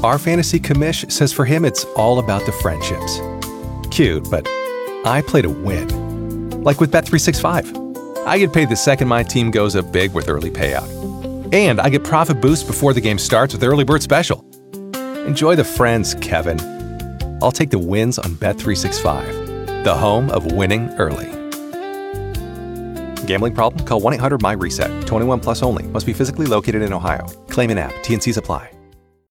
Our fantasy commish says for him it's all about the friendships. Cute, but I play to win. Like with Bet365. I get paid the second my team goes up big with early payout. And I get profit boost before the game starts with Early Bird Special. Enjoy the friends, Kevin. I'll take the wins on Bet365, the home of winning early. Gambling problem? Call 1-800-MY-RESET. 21 plus only. Must be physically located in Ohio. Claim in app. T&Cs apply.